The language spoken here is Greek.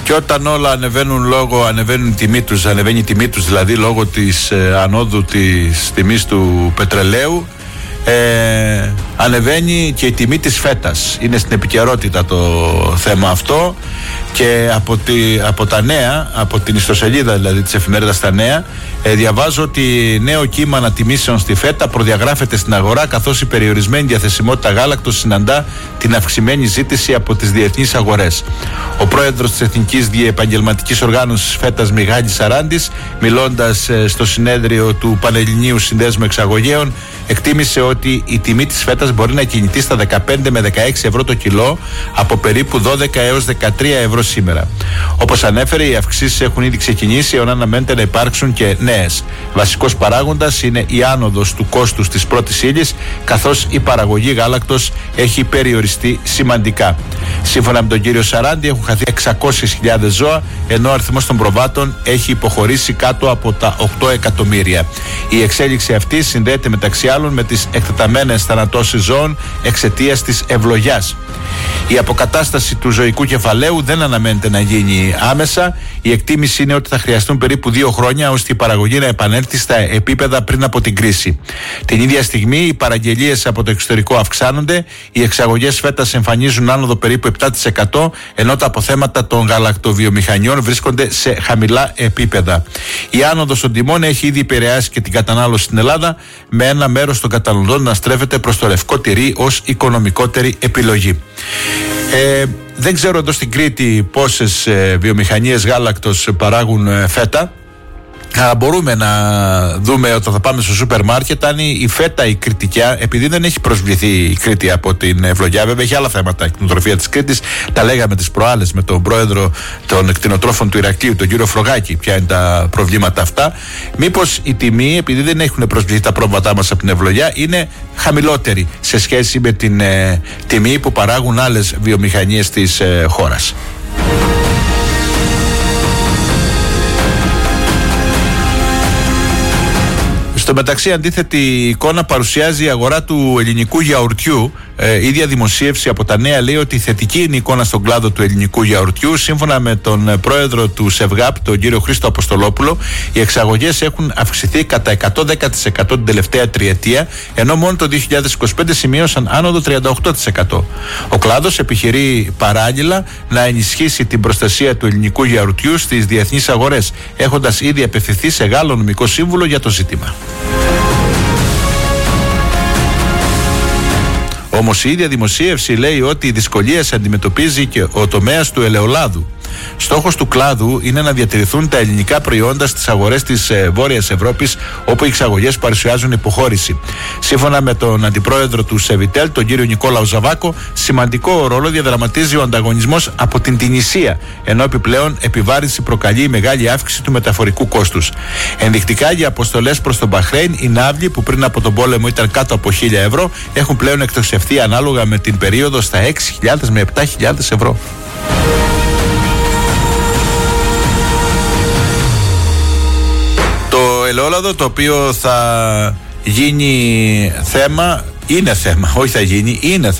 Και όταν όλα ανεβαίνει η τιμή τους δηλαδή λόγω της ανόδου της τιμής του πετρελαίου, ανεβαίνει και η τιμή της φέτας. Είναι στην επικαιρότητα το θέμα αυτό. Και από τα νέα, από την ιστοσελίδα δηλαδή της εφημερίδας Τα Νέα, διαβάζω ότι νέο κύμα ανατιμήσεων στη φέτα προδιαγράφεται στην αγορά, καθώς η περιορισμένη διαθεσιμότητα γάλακτος συναντά την αυξημένη ζήτηση από τις διεθνείς αγορές. Ο πρόεδρος της Εθνικής Διεπαγγελματικής Οργάνωσης Φέτας, Μιχάλης Σαράντης, μιλώντας στο συνέδριο του Πανελληνίου Συνδέσμου Εξαγωγέων, εκτίμησε ότι η τιμή της φέτας μπορεί να κινηθεί στα 15 με 16 ευρώ το κιλό, από περίπου 12 έως 13 ευρώ σήμερα. Όπως ανέφερε, οι αυξήσεις έχουν ήδη ξεκινήσει, ενώ αναμένεται να υπάρξουν και νέες. Βασικός παράγοντας είναι η άνοδος του κόστους της πρώτης ύλης, καθώς η παραγωγή γάλακτος έχει περιοριστεί σημαντικά. Σύμφωνα με τον κύριο Σαράντη, έχουν χαθεί 600.000 ζώα, ενώ ο αριθμός των προβάτων έχει υποχωρήσει κάτω από τα 8 εκατομμύρια. Η εξέλιξη αυτή συνδέεται μεταξύ άλλων με τις εκτεταμένες θανατώσεις ζώων εξαιτίας της ευλογιάς. Η αποκατάσταση του ζωικού κεφαλαίου δεν αναμένεται να γίνει άμεσα. Η εκτίμηση είναι ότι θα χρειαστούν περίπου 2 χρόνια ώστε η παραγωγή να επανέλθει στα επίπεδα πριν από την κρίση. Την ίδια στιγμή, οι παραγγελίες από το εξωτερικό αυξάνονται, οι εξαγωγές φέτας εμφανίζουν άνοδο περίπου 7%, ενώ τα αποθέματα των γαλακτοβιομηχανιών βρίσκονται σε χαμηλά επίπεδα. Η άνοδος των τιμών έχει ήδη επηρεάσει και την κατανάλωση στην Ελλάδα, με ένα μέρος των καταναλωτών να στρέφεται προς το λευκό τυρί ως οικονομικότερη επιλογή. Δεν ξέρω εδώ στην Κρήτη πόσες βιομηχανίες γάλακτος παράγουν φέτα. Μπορούμε να δούμε όταν θα πάμε στο σούπερ μάρκετ αν η φέτα η κριτικιά, επειδή δεν έχει προσβληθεί η Κρήτη από την ευλογιά, βέβαια έχει άλλα θέματα η κτηνοτροφία της Κρήτης, τα λέγαμε τις προάλλες με τον πρόεδρο των κτηνοτρόφων του Ηρακλείου, τον κύριο Φρογάκη, ποια είναι τα προβλήματα αυτά. Μήπως η τιμή, επειδή δεν έχουν προσβληθεί τα πρόβληματά μας από την ευλογιά, είναι χαμηλότερη σε σχέση με την τιμή που παράγουν άλλες βιομηχανίες της χώρας. Στο μεταξύ, αντίθετη εικόνα παρουσιάζει η αγορά του ελληνικού γιαουρτιού. Η ίδια δημοσίευση από Τα Νέα λέει ότι θετική είναι η εικόνα στον κλάδο του ελληνικού γιαουρτιού. Σύμφωνα με τον πρόεδρο του ΣΕΒΓΑΠ, τον κύριο Χρήστο Αποστολόπουλο, οι εξαγωγές έχουν αυξηθεί κατά 110% την τελευταία τριετία, ενώ μόνο το 2025 σημείωσαν άνοδο 38%. Ο κλάδος επιχειρεί παράλληλα να ενισχύσει την προστασία του ελληνικού γιαουρτιού στις διεθνείς αγορές, έχοντας ήδη απευθυνθεί σε Γάλλο νομικό σύμβουλο για το ζήτημα. Όμως η ίδια δημοσίευση λέει ότι οι δυσκολίες αντιμετωπίζει και ο τομέας του ελαιολάδου. Στόχος του κλάδου είναι να διατηρηθούν τα ελληνικά προϊόντα στις αγορές της Βόρειας Ευρώπης, όπου οι εξαγωγές παρουσιάζουν υποχώρηση. Σύμφωνα με τον αντιπρόεδρο του ΣΕΒΙΤΕΛ, τον κύριο Νικόλαο Ζαβάκο, σημαντικό ρόλο διαδραματίζει ο ανταγωνισμός από την Τινησία, ενώ επιπλέον επιβάρυνση προκαλεί η μεγάλη αύξηση του μεταφορικού κόστους. Ενδεικτικά, για αποστολές προς τον Μπαχρέιν, οι ναύλοι που πριν από τον πόλεμο ήταν κάτω από 1.000 ευρώ έχουν πλέον εκτοξευθεί ανάλογα με την περίοδο στα 6.000 με 7.000 ευρώ. Το ελαιόλαδο, το οποίο θα γίνει θέμα, είναι θέμα, όχι θα γίνει, είναι θέμα.